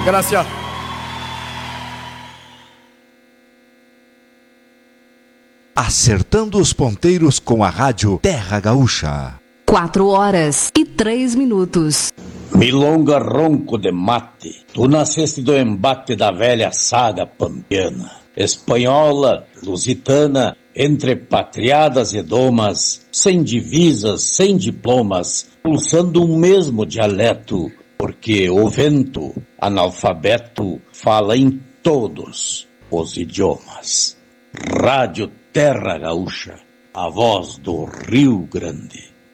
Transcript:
Gracias. Acertando os ponteiros com a rádio Terra Gaúcha. 4h03. Milonga ronco de mate, tu nasceste do embate da velha saga pampiana, espanhola, lusitana, entre patriadas e domas, sem divisas, sem diplomas, pulsando um mesmo dialeto, porque o vento, analfabeto, fala em todos os idiomas. Rádio Terra Gaúcha, a voz do Rio Grande.